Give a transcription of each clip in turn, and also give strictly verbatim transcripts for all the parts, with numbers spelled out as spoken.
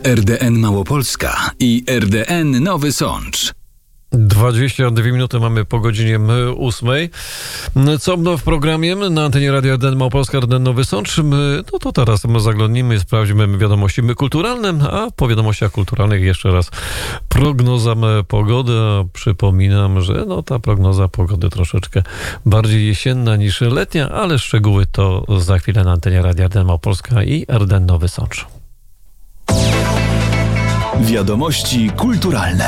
R D N Małopolska i R D N Nowy Sącz. dwadzieścia dwie minuty mamy po godzinie ósmej. Co w programie na antenie Radia R D N Małopolska, R D N Nowy Sącz? No to teraz zaglądnimy, sprawdzimy wiadomości kulturalne, a po wiadomościach kulturalnych jeszcze raz prognoza pogody. Przypominam, że no ta prognoza pogody troszeczkę bardziej jesienna niż letnia, ale szczegóły to za chwilę na antenie Radia R D N Małopolska i R D N Nowy Sącz. Wiadomości kulturalne.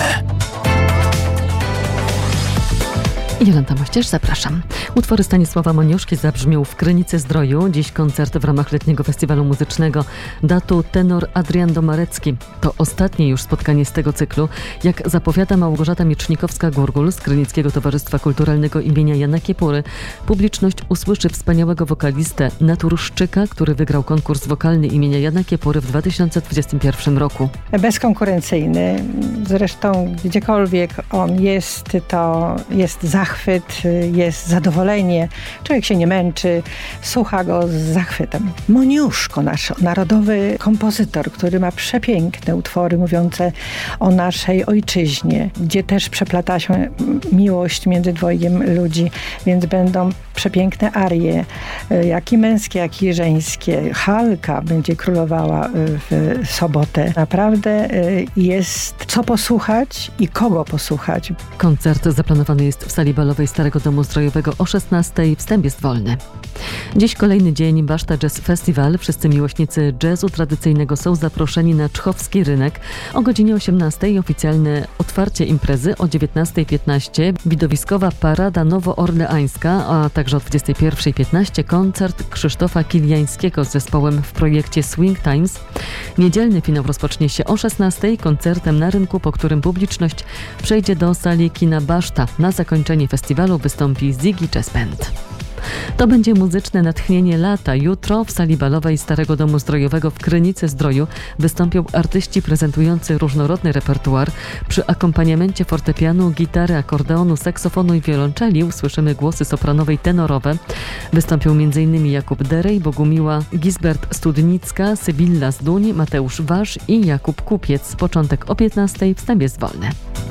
Jolanta Mościerz, zapraszam. Utwory Stanisława Moniuszki zabrzmią w Krynicy Zdroju. Dziś koncert w ramach letniego festiwalu muzycznego. Datu tenor Adrian Domarecki. To ostatnie już spotkanie z tego cyklu. Jak zapowiada Małgorzata Miecznikowska-Gurgul z Krynickiego Towarzystwa Kulturalnego imienia Jana Kiepury, publiczność usłyszy wspaniałego wokalistę Naturszczyka, który wygrał konkurs wokalny imienia Jana Kiepury w dwa tysiące dwudziestym pierwszym roku. Bezkonkurencyjny. Zresztą gdziekolwiek on jest, to jest zachwyt, jest zadowolenie. Człowiek się nie męczy, słucha go z zachwytem. Moniuszko, nasz narodowy kompozytor, który ma przepiękne utwory mówiące o naszej ojczyźnie, gdzie też przeplata się miłość między dwojgiem ludzi, więc będą przepiękne arie, jak i męskie, jak i żeńskie. Halka będzie królowała w sobotę. Naprawdę jest co posłuchać i kogo posłuchać. Koncert zaplanowany jest w sali balowej Starego Domu Zdrojowego o szesnastej. Wstęp jest wolny. Dziś kolejny dzień Baszta Jazz Festival. Wszyscy miłośnicy jazzu tradycyjnego są zaproszeni na Czchowski Rynek. O godzinie osiemnastej oficjalne otwarcie imprezy, o dziewiętnastej piętnaście widowiskowa parada nowoorleańska, a także o dwudziestej pierwszej piętnaście koncert Krzysztofa Kiliańskiego z zespołem w projekcie Swing Times. Niedzielny finał rozpocznie się o szesnastej koncertem na rynku, po którym publiczność przejdzie do sali kina Baszta. Na zakończenie festiwalu wystąpi Ziggy Jazz Band. To będzie muzyczne natchnienie lata. Jutro w sali balowej Starego Domu Zdrojowego w Krynicy Zdroju wystąpią artyści prezentujący różnorodny repertuar. Przy akompaniamencie fortepianu, gitary, akordeonu, saksofonu i wiolonczeli usłyszymy głosy sopranowe i tenorowe. Wystąpią m.in. Jakub Derej, Bogumiła Gisbert Studnicka, Sybilla Zduń, Mateusz Wasz i Jakub Kupiec. Początek o piętnastej. Wstęp jest wolny.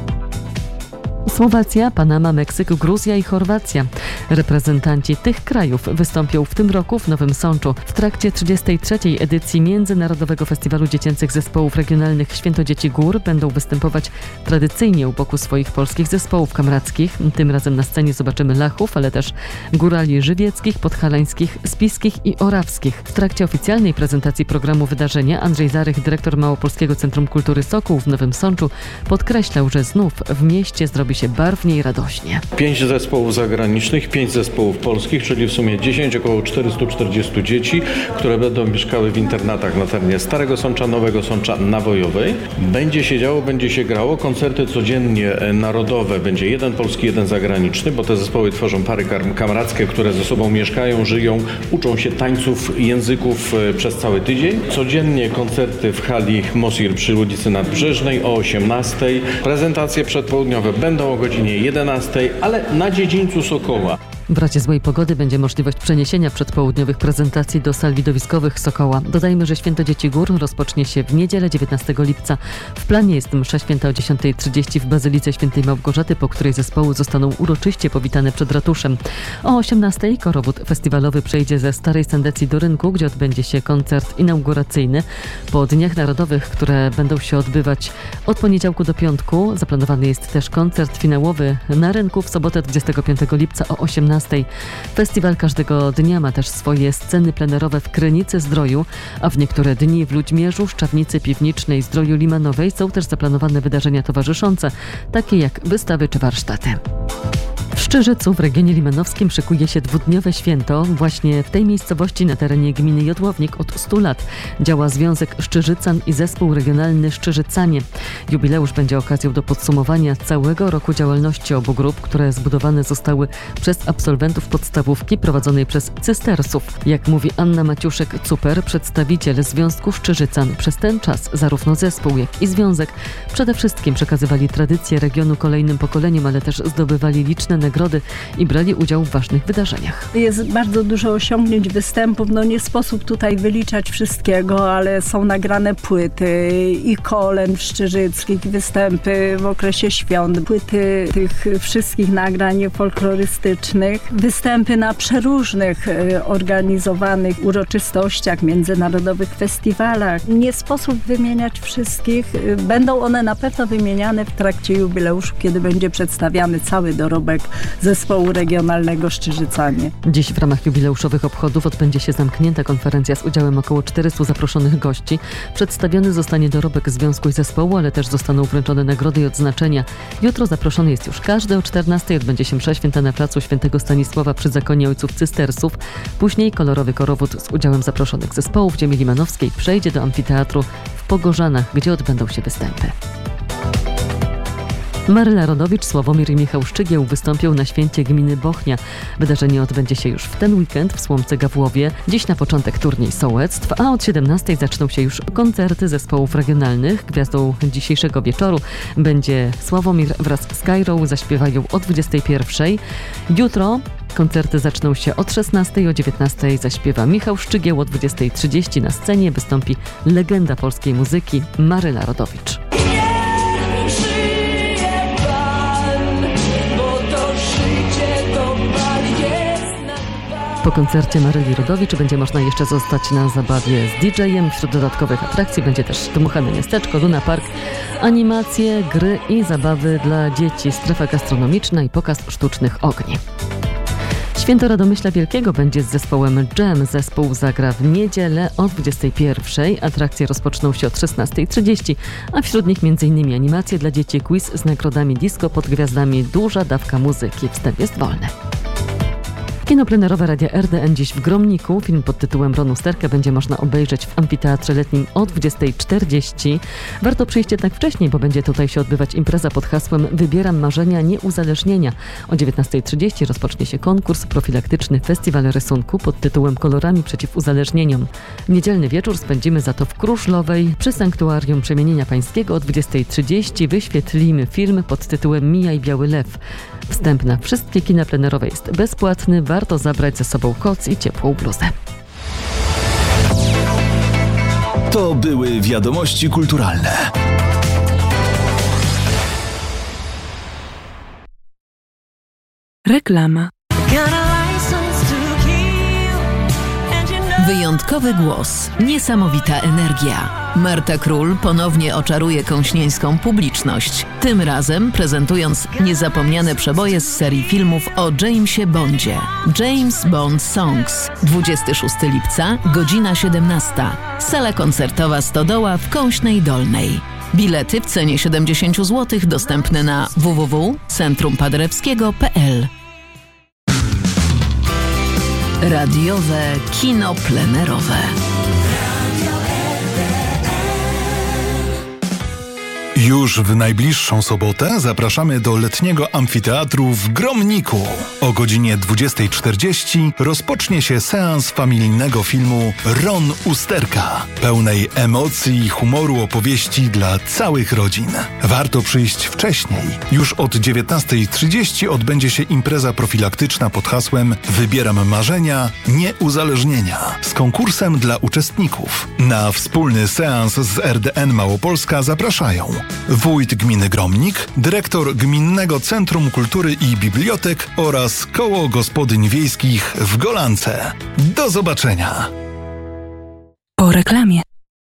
Słowacja, Panama, Meksyk, Gruzja i Chorwacja. Reprezentanci tych krajów wystąpią w tym roku w Nowym Sączu. W trakcie trzydziestej trzeciej edycji Międzynarodowego Festiwalu Dziecięcych Zespołów Regionalnych Święto Dzieci Gór będą występować tradycyjnie u boku swoich polskich zespołów kamrackich. Tym razem na scenie zobaczymy Lachów, ale też górali żywieckich, podhalańskich, spiskich i orawskich. W trakcie oficjalnej prezentacji programu wydarzenia Andrzej Zarych, dyrektor Małopolskiego Centrum Kultury Sokół w Nowym Sączu, podkreślał, że znów w mieście zrobi się barwnie i radośnie. Pięć zespołów zagranicznych, pięć zespołów polskich, czyli w sumie dziesięć, około czterysta czterdzieści dzieci, które będą mieszkały w internatach na terenie Starego Sącza, Nowego Sącza, Nawojowej. Będzie się działo, będzie się grało. Koncerty codziennie narodowe. Będzie jeden polski, jeden zagraniczny, bo te zespoły tworzą pary kamrackie, które ze sobą mieszkają, żyją, uczą się tańców, języków przez cały tydzień. Codziennie koncerty w hali Mosir przy ulicy Nadbrzeżnej o osiemnastej. Prezentacje przedpołudniowe będą o godzinie jedenastej, ale na dziedzińcu Sokoła. W razie złej pogody będzie możliwość przeniesienia przedpołudniowych prezentacji do sal widowiskowych Sokoła. Dodajmy, że Święto Dzieci Gór rozpocznie się w niedzielę dziewiętnastego lipca. W planie jest msza święta o dziesiątej trzydzieści w Bazylice Świętej Małgorzaty, po której zespoły zostaną uroczyście powitane przed ratuszem. O osiemnastej korowód festiwalowy przejdzie ze Starej Sandecji do Rynku, gdzie odbędzie się koncert inauguracyjny. Po Dniach Narodowych, które będą się odbywać od poniedziałku do piątku, zaplanowany jest też koncert finałowy na Rynku w sobotę dwudziestego piątego lipca o osiemnastej. Festiwal każdego dnia ma też swoje sceny plenerowe w Krynicy Zdroju, a w niektóre dni w Ludźmierzu, Szczawnicy Piwnicznej, Zdroju Limanowej są też zaplanowane wydarzenia towarzyszące, takie jak wystawy czy warsztaty. W Szczyżycu w regionie limanowskim szykuje się dwudniowe święto. Właśnie w tej miejscowości na terenie gminy Jodłownik od stu lat działa Związek Szczyżycan i Zespół Regionalny Szczyżycanie. Jubileusz będzie okazją do podsumowania całego roku działalności obu grup, które zbudowane zostały przez absolwentów podstawówki prowadzonej przez cystersów. Jak mówi Anna Maciuszek-Cuper, przedstawiciel Związku Szczyżycan, przez ten czas zarówno zespół, jak i związek przede wszystkim przekazywali tradycje regionu kolejnym pokoleniom, ale też zdobywali liczne nagrody i brali udział w ważnych wydarzeniach. Jest bardzo dużo osiągnięć, występów, no nie sposób tutaj wyliczać wszystkiego, ale są nagrane płyty i kolęd szczyżyckich, występy w okresie świąt, płyty tych wszystkich nagrań folklorystycznych, występy na przeróżnych organizowanych uroczystościach, międzynarodowych festiwalach. Nie sposób wymieniać wszystkich. Będą one na pewno wymieniane w trakcie jubileuszu, kiedy będzie przedstawiany cały dorobek zespołu regionalnego Szczyżycanie. Dziś w ramach jubileuszowych obchodów odbędzie się zamknięta konferencja z udziałem około czterystu zaproszonych gości. Przedstawiony zostanie dorobek związku i zespołu, ale też zostaną wręczone nagrody i odznaczenia. Jutro zaproszony jest już każdy. O czternastej odbędzie się msza święta na placu Świętego Stanisława przy zakonie Ojców Cystersów. Później kolorowy korowód z udziałem zaproszonych zespołów ziemi limanowskiej przejdzie do amfiteatru w Pogorzanach, gdzie odbędą się występy. Maryla Rodowicz, Sławomir i Michał Szczygieł wystąpią na święcie gminy Bochnia. Wydarzenie odbędzie się już w ten weekend w Słomce Gawłowie. Dziś na początek turniej sołectw, a od siedemnastej zaczną się już koncerty zespołów regionalnych. Gwiazdą dzisiejszego wieczoru będzie Sławomir wraz z Kajrą, zaśpiewają o dwudziestej pierwszej. Jutro koncerty zaczną się od szesnastej, o dziewiętnastej zaśpiewa Michał Szczygieł, o dwudziestej trzydzieści na scenie wystąpi legenda polskiej muzyki Maryla Rodowicz. Po koncercie Maryli Rodowicz będzie można jeszcze zostać na zabawie z didżejem. Wśród dodatkowych atrakcji będzie też dmuchane miasteczko, Luna Park, animacje, gry i zabawy dla dzieci, strefa gastronomiczna i pokaz sztucznych ogni. Święto Radomyśla Wielkiego będzie z zespołem Jam. Zespół zagra w niedzielę o dwudziestej pierwszej. Atrakcje rozpoczną się od szesnastej trzydzieści, a wśród nich m.in. animacje dla dzieci, quiz z nagrodami disco pod gwiazdami, duża dawka muzyki. Wstęp jest wolny. Kino plenerowe Radia R D N dziś w Gromniku. Film pod tytułem Ron Usterkę będzie można obejrzeć w amfiteatrze letnim o dwudziestej czterdzieści. Warto przyjść jednak wcześniej, bo będzie tutaj się odbywać impreza pod hasłem Wybieram marzenia nieuzależnienia. O dziewiętnastej trzydzieści rozpocznie się konkurs profilaktyczny Festiwal Rysunku pod tytułem Kolorami przeciw uzależnieniom. Niedzielny wieczór spędzimy za to w Kruszlowej przy Sanktuarium Przemienienia Pańskiego. O dwudziestej trzydzieści wyświetlimy film pod tytułem Mijaj Biały Lew. Wstęp na wszystkie kina plenerowe jest bezpłatny. Warto zabrać ze sobą koc i ciepłą bluzę. To były wiadomości kulturalne. Reklama. Wyjątkowy głos, niesamowita energia. Marta Król ponownie oczaruje kąśnieńską publiczność. Tym razem prezentując niezapomniane przeboje z serii filmów o Jamesie Bondzie. James Bond Songs. dwudziestego szóstego lipca, godzina siedemnasta. Sala koncertowa Stodoła w Kąśnej Dolnej. Bilety w cenie siedemdziesiąt złotych dostępne na w w w kropka centrum paderewskiego kropka p l. Radiowe kino plenerowe. Już w najbliższą sobotę zapraszamy do letniego amfiteatru w Gromniku. O godzinie dwudziestej czterdzieści rozpocznie się seans familijnego filmu Ron Usterka, pełnej emocji i humoru opowieści dla całych rodzin. Warto przyjść wcześniej. Już od dziewiętnastej trzydzieści odbędzie się impreza profilaktyczna pod hasłem Wybieram marzenia, nie uzależnienia z konkursem dla uczestników. Na wspólny seans z R D N Małopolska zapraszają wójt gminy Gromnik, dyrektor Gminnego Centrum Kultury i Bibliotek oraz Koło Gospodyń Wiejskich w Golance. Do zobaczenia! Po reklamie.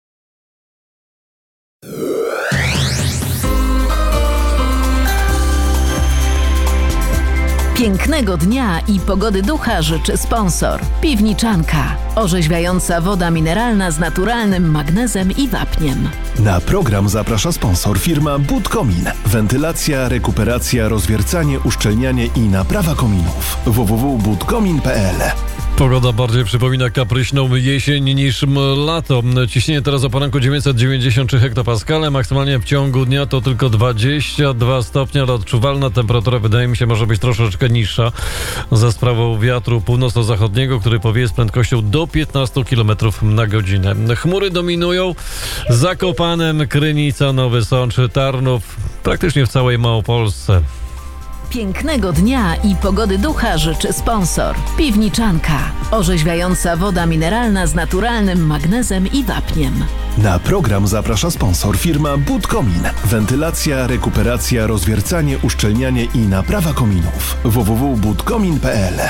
Pięknego dnia i pogody ducha życzy sponsor. Piwniczanka. Orzeźwiająca woda mineralna z naturalnym magnezem i wapniem. Na program zaprasza sponsor firma Budkomin. Wentylacja, rekuperacja, rozwiercanie, uszczelnianie i naprawa kominów. w w w kropka budkomin kropka p l. Pogoda bardziej przypomina kapryśną jesień niż lato. Ciśnienie teraz o poranku dziewięćset dziewięćdziesiąt trzy hektopaskale, maksymalnie w ciągu dnia to tylko dwadzieścia dwa stopnie, ale odczuwalna temperatura wydaje mi się może być troszeczkę niższa za sprawą wiatru północno-zachodniego, który powieje z prędkością do piętnaście kilometrów na godzinę. Chmury dominują Zakopanem, Krynica, Nowy Sącz, Tarnów, praktycznie w całej Małopolsce. Pięknego dnia i pogody ducha życzy sponsor. Piwniczanka. Orzeźwiająca woda mineralna z naturalnym magnezem i wapniem. Na program zaprasza sponsor firma Budkomin. Wentylacja, rekuperacja, rozwiercanie, uszczelnianie i naprawa kominów. w w w kropka budkomin kropka p l.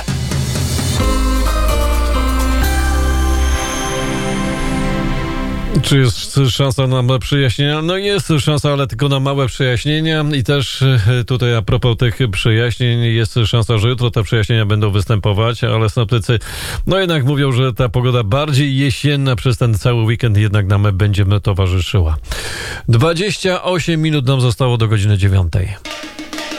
Czy jest szansa na przyjaśnienia? No jest szansa, ale tylko na małe przyjaśnienia i też tutaj a propos tych przyjaśnień jest szansa, że jutro te przyjaśnienia będą występować, ale synoptycy no jednak mówią, że ta pogoda bardziej jesienna przez ten cały weekend jednak nam będzie towarzyszyła. dwadzieścia osiem minut nam zostało do godziny dziewiątej.